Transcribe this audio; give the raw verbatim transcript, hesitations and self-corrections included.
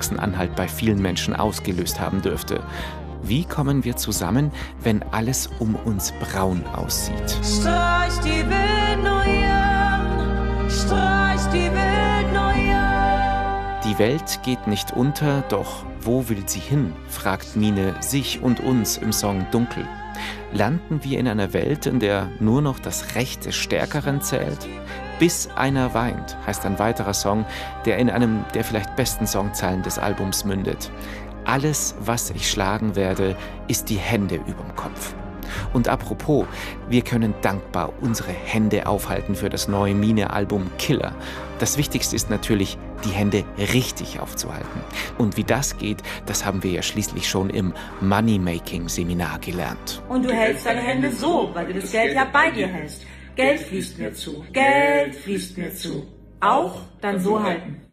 Sachsen-Anhalt bei vielen Menschen ausgelöst haben dürfte. Wie kommen wir zusammen, wenn alles um uns braun aussieht? Streich die Welt neu an, streich die Welt neu an. Die Welt geht nicht unter, doch wo will sie hin, fragt Mine sich und uns im Song Dunkel. Landen wir in einer Welt, in der nur noch das Recht des Stärkeren zählt? Bis einer weint, heißt ein weiterer Song, der in einem der vielleicht besten Songzeilen des Albums mündet. Alles, was ich schlagen werde, ist die Hände überm Kopf. Und apropos, wir können dankbar unsere Hände aufhalten für das neue Mine-Album Killer. Das Wichtigste ist natürlich, die Hände richtig aufzuhalten. Und wie das geht, das haben wir ja schließlich schon im Money-Making-Seminar gelernt. Und du hältst deine Hände so, weil du das Geld ja bei dir hältst. Geld fließt mir zu, Geld fließt mir zu. Auch dann so halten.